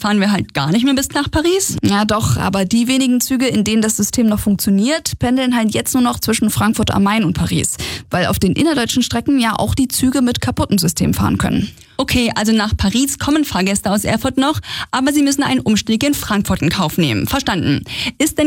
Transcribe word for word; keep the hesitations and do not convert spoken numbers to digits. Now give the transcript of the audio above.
fahren wir halt gar nicht mehr bis nach Paris? Ja doch, aber die wenigen Züge, in denen das System noch funktioniert, pendeln halt jetzt nur noch zwischen Frankfurt am Main und Paris. Weil auf den innerdeutschen Strecken ja auch die Züge mit kaputten Systemen fahren können. Okay, also nach Paris kommen Fahrgäste aus Erfurt noch, aber sie müssen einen Umstieg in Frankfurt in Kauf nehmen. Verstanden. Ist denn